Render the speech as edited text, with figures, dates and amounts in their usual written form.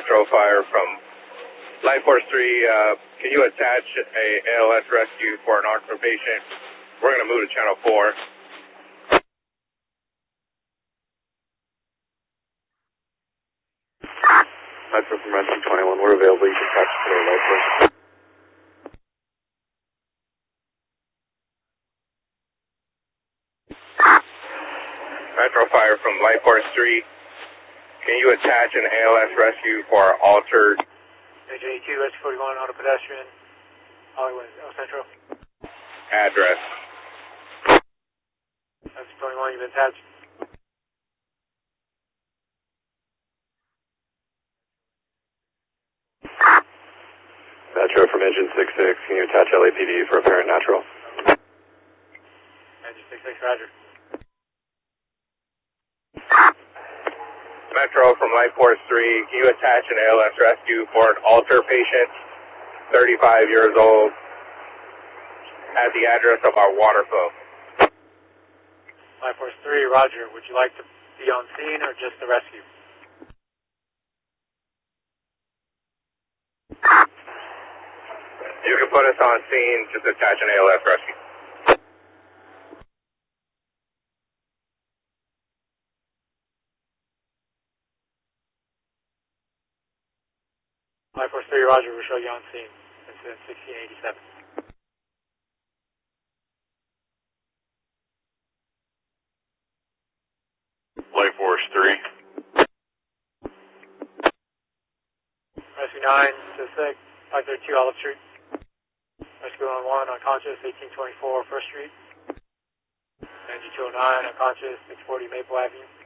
Metro Fire from Life Force 3, can you attach a ALS rescue for an Archer patient? We're going to move to channel 4. Metro from Rescue 21, we're available. You can attach to the Life Force. Metro Fire from Life Force 3, can you attach an ALS rescue for altered? AJ2, Rescue 41, auto pedestrian, Hollywood, El Centro. Address. Rescue 21, you've been attached. Metro from Engine 66, can you attach LAPD for apparent natural? Engine 66, Roger. Metro from Life Force 3, can you attach an ALS rescue for an alter patient, 35 years old, at the address of our water flow? Life Force 3, Roger. Would you like to be on scene or just the rescue? You can put us on scene, just attach an ALS rescue. Life Force 3, Roger. We'll show you on scene. Incident 1687. Life Force 3. Rescue 9 to 6, 532 Olive Street. Rescue 101, unconscious, 1824 First Street. Engine 209, unconscious, 640 Maple Avenue.